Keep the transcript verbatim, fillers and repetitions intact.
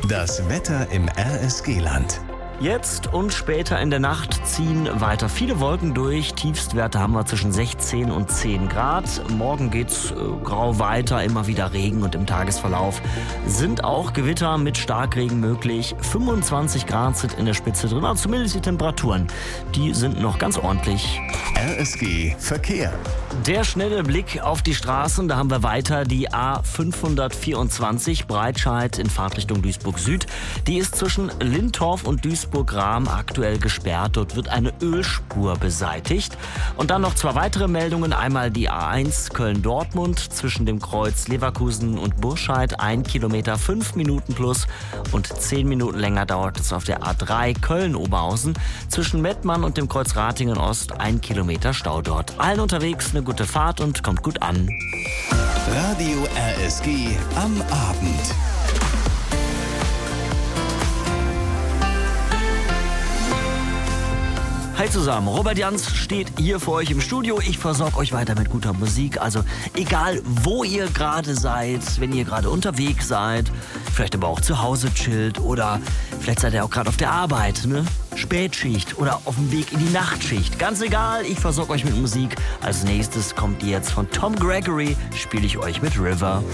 Das Wetter im R S G-Land. Jetzt und später in der Nacht ziehen weiter viele Wolken durch. Tiefstwerte haben wir zwischen sechzehn und zehn Grad. Morgen geht's äh, grau weiter, immer wieder Regen und im Tagesverlauf sind auch Gewitter mit Starkregen möglich. fünfundzwanzig Grad sind in der Spitze drin, also zumindest die Temperaturen, die sind noch ganz ordentlich. R S G Verkehr. Der schnelle Blick auf die Straßen, da haben wir weiter die A fünfhundertvierundzwanzig Breitscheid in Fahrtrichtung Duisburg Süd. Die ist zwischen Lintorf und Duisburg-Rahm aktuell gesperrt. Dort wird eine Ölspur beseitigt. Und dann noch zwei weitere Meldungen. Einmal die A eins Köln-Dortmund zwischen dem Kreuz Leverkusen und Burscheid. Ein Kilometer, fünf Minuten plus. Und zehn Minuten länger dauert es auf der A drei Köln-Oberhausen. Zwischen Mettmann und dem Kreuz Ratingen-Ost ein Kilometer Stau dort. Allen unterwegs eine gute Fahrt und kommt gut an. Radio R S G am Abend. Hi zusammen, Robert Jans steht hier für euch im Studio. Ich versorge euch weiter mit guter Musik. Also egal, wo ihr gerade seid, wenn ihr gerade unterwegs seid, vielleicht aber auch zu Hause chillt oder vielleicht seid ihr auch gerade auf der Arbeit, ne? Spätschicht oder auf dem Weg in die Nachtschicht. Ganz egal, ich versorge euch mit Musik. Als nächstes kommt jetzt von Tom Gregory, spiele ich euch mit River.